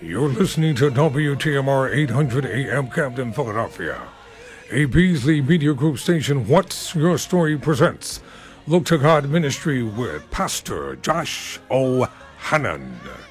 You're listening to WTMR 800 AM Camden, Philadelphia. A Beasley Media Group station, What's Your Story presents Look to God Ministry with Pastor Josh O'Hannon.